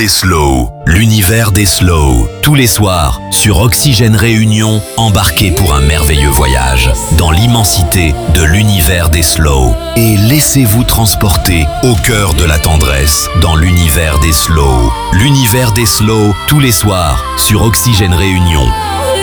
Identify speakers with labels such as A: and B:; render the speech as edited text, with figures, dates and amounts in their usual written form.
A: des slows. L'univers des slows. Tous les soirs, sur Oxygène Réunion, embarquez pour un merveilleux voyage dans l'immensité de l'univers des slows. Et laissez-vous transporter au cœur de la tendresse dans l'univers des slows. L'univers des slows, tous les soirs, sur Oxygène Réunion.